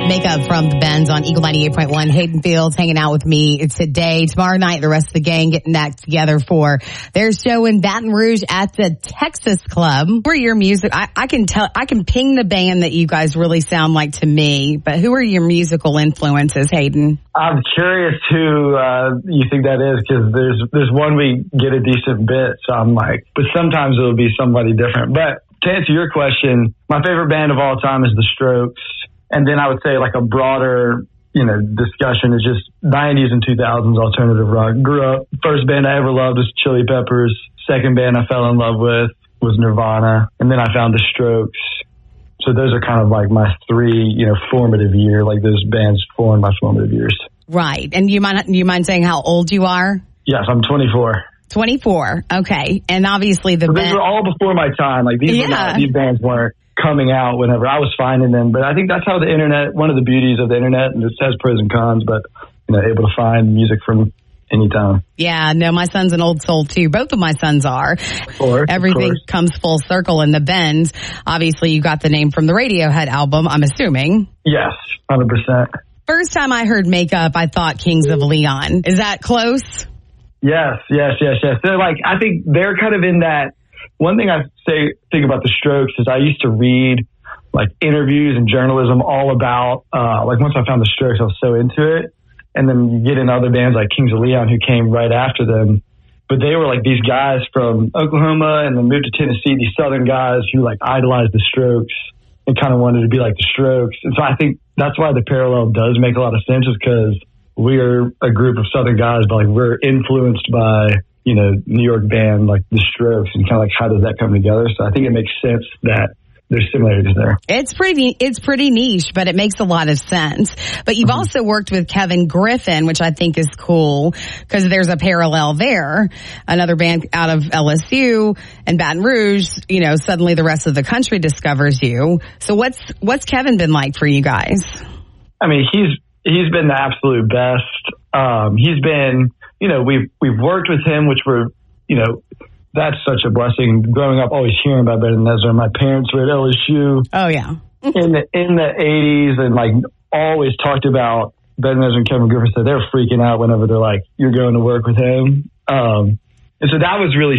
Makeup from the Benz on Eagle 98.1. Hayden Fields hanging out with me today. Tomorrow night, the rest of the gang getting back together for their show in Baton Rouge at the Texas Club. Who are your music? I can ping the band that you guys really sound like to me, but who are your musical influences, Hayden? I'm curious who you think that is, because there's one we get a decent bit, so I'm like, but sometimes it'll be somebody different. But to answer your question, my favorite band of all time is The Strokes. And then I would say like a broader, discussion is just 90s and 2000s alternative rock. Grew up, first band I ever loved was Chili Peppers. Second band I fell in love with was Nirvana. And then I found The Strokes. So those are kind of like my three, formative years, like those bands formed my formative years. Right. And you mind saying how old you are? Yes, I'm 24. 24. Okay. And obviously these were all before my time. Like these bands weren't coming out whenever I was finding them. But I think that's how the internet, one of the beauties of the internet, and it has pros and cons, but, able to find music from any time. Yeah, no, my son's an old soul too. Both of my sons are. Everything comes full circle in the Benz. Obviously, you got the name from the Radiohead album, I'm assuming. Yes, 100%. First time I heard Makeup, I thought Kings of Leon. Is that close? Yes. They're like, I think they're kind of in that. One thing I think about The Strokes is I used to read like interviews and journalism all about, like once I found The Strokes, I was so into it. And then you get in other bands like Kings of Leon who came right after them. But they were like these guys from Oklahoma and then moved to Tennessee, these Southern guys who like idolized The Strokes and kind of wanted to be like The Strokes. And so I think that's why the parallel does make a lot of sense, is because we're a group of Southern guys, but like we're influenced by, New York band like The Strokes, and kind of like how does that come together? So I think it makes sense that there's similarities there. It's pretty niche, but it makes a lot of sense. But you've also worked with Kevin Griffin, which I think is cool because there's a parallel there. Another band out of LSU and Baton Rouge, suddenly the rest of the country discovers you. So what's Kevin been like for you guys? I mean, he's been the absolute best. He's been, we've worked with him, which that's such a blessing. Growing up, always hearing about Ben and Ezra. My parents were at LSU. Oh yeah. in the 80s, and like always talked about Ben and Ezra and Kevin Griffin. So they're freaking out whenever they're like, "You're going to work with him." And so that was really